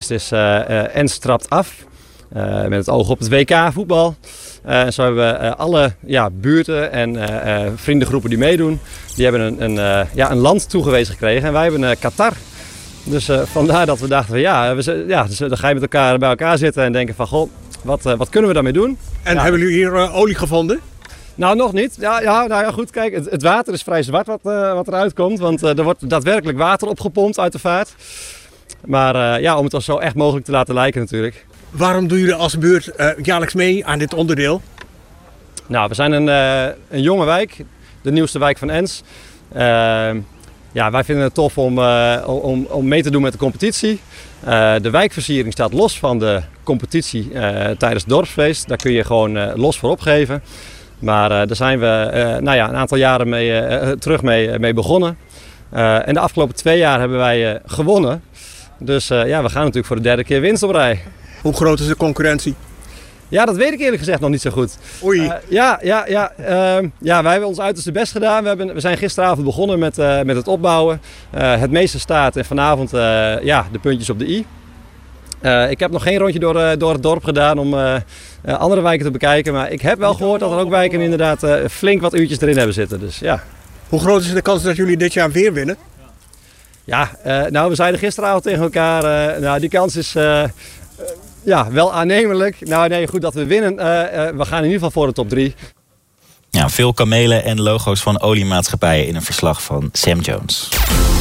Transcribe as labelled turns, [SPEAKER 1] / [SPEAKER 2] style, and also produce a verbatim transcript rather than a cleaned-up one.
[SPEAKER 1] belangrijkste is uh, uh, Ens trapt af. Uh, met het oog op het W K voetbal. Uh, zo hebben we uh, alle ja, buurten en uh, uh, vriendengroepen die meedoen. Die hebben een, een, uh, ja, een land toegewezen gekregen. En wij hebben uh, Qatar. Dus uh, vandaar dat we dachten van ja, we, ja dus, dan ga je met elkaar bij elkaar zitten en denken van goh, wat, uh, wat kunnen we daarmee doen?
[SPEAKER 2] En
[SPEAKER 1] ja.
[SPEAKER 2] hebben jullie hier uh, olie gevonden?
[SPEAKER 1] Nou, nog niet. Ja, ja, nou ja, goed, kijk, het, het water is vrij zwart wat, uh, wat eruit komt. Want uh, er wordt daadwerkelijk water opgepompt uit de vaart. Maar uh, ja, om het zo echt mogelijk te laten lijken natuurlijk.
[SPEAKER 2] Waarom doen jullie als buurt uh, jaarlijks mee aan dit onderdeel?
[SPEAKER 1] Nou, we zijn een, uh, een jonge wijk, de nieuwste wijk van Ens. Uh, ja, wij vinden het tof om, uh, om, om mee te doen met de competitie. Uh, de wijkversiering staat los van de competitie uh, tijdens het dorpsfeest. Daar kun je gewoon uh, los voor opgeven. Maar uh, daar zijn we uh, nou ja, een aantal jaren mee, uh, terug mee, mee begonnen. Uh, en de afgelopen twee jaar hebben wij uh, gewonnen. Dus uh, ja, we gaan natuurlijk voor de derde keer winst op rij.
[SPEAKER 2] Hoe groot is de concurrentie?
[SPEAKER 1] Ja, dat weet ik eerlijk gezegd nog niet zo goed.
[SPEAKER 2] Oei.
[SPEAKER 1] Uh, ja, ja, ja, uh, ja, wij hebben ons uiterste best gedaan. We, hebben, we zijn gisteravond begonnen met, uh, met het opbouwen. Uh, het meeste staat en vanavond uh, ja, de puntjes op de i. Uh, ik heb nog geen rondje door, uh, door het dorp gedaan om uh, uh, andere wijken te bekijken. Maar ik heb wel gehoord dat er ook wijken inderdaad uh, flink wat uurtjes erin hebben zitten. Dus, ja.
[SPEAKER 2] Hoe groot is de kans dat jullie dit jaar weer winnen?
[SPEAKER 1] Ja, uh, nou we zeiden gisteravond tegen elkaar, uh, nou die kans is uh, uh, ja, wel aannemelijk. Nou nee, goed dat we winnen. Uh, uh, we gaan in ieder geval voor de top drie.
[SPEAKER 3] Ja, veel kamelen en logo's van oliemaatschappijen in een verslag van Sam Jones.